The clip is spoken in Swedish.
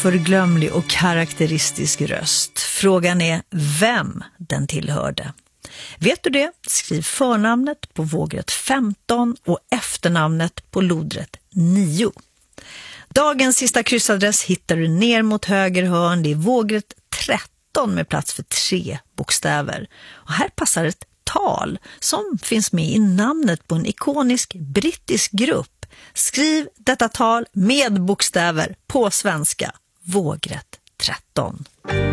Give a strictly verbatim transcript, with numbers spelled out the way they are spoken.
oförglömlig och karaktäristisk röst. Frågan är vem den tillhörde. Vet du det? Skriv förnamnet på vågrätt femton och efternamnet på lodrätt nio. Dagens sista kryssadress hittar du ner mot höger hörn. Det är vågrätt tretton med plats för tre bokstäver. Och här passar ett tal som finns med i namnet på en ikonisk brittisk grupp. Skriv detta tal med bokstäver på svenska. Vågrätt tretton.